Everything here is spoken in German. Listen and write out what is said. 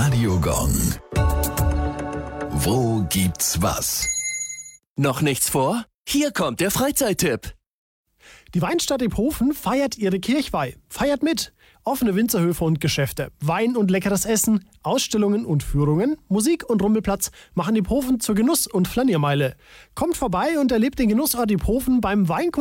Radiogong. Wo gibt's was? Noch nichts vor? Hier kommt der Freizeittipp. Die Weinstadt Iphofen feiert ihre Kirchweih. Feiert mit! Offene Winzerhöfe und Geschäfte, Wein und leckeres Essen, Ausstellungen und Führungen, Musik und Rummelplatz machen Iphofen zur Genuss- und Flaniermeile. Kommt vorbei und erlebt den Genussort Iphofen beim Weinkunst